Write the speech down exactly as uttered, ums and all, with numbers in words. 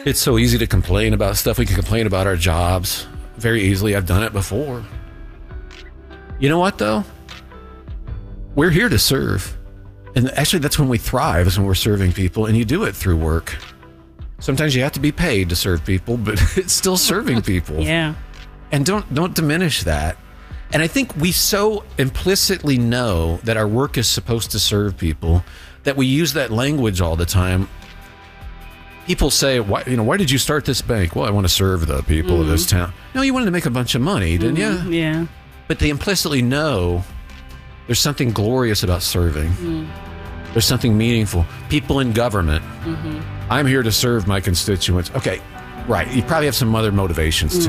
It's so easy to complain about stuff. We can complain about our jobs very easily. I've done it before. You know what, though? We're here to serve. And actually, that's when we thrive, is when we're serving people, and you do it through work. Sometimes you have to be paid to serve people, but it's still serving people. Yeah. And don't don't diminish that. And I think we so implicitly know that our work is supposed to serve people that we use that language all the time. People say, "Why, you know, why did you start this bank?" Well, I want to serve the people mm-hmm. of this town. No, you wanted to make a bunch of money, didn't mm-hmm. you? Yeah. But they implicitly know there's something glorious about serving. Mm. There's something meaningful. People in government. Mm-hmm. I'm here to serve my constituents. Okay, right. You probably have some other motivations too.